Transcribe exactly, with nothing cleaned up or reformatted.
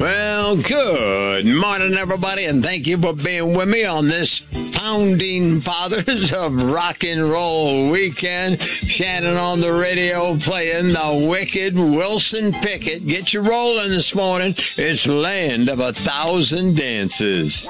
Well, good morning, everybody, and thank you for being with me on this Founding Fathers of Rock and Roll weekend. Shannon on the radio playing the wicked Wilson Pickett. Get you rolling this morning. It's Land of a Thousand Dances.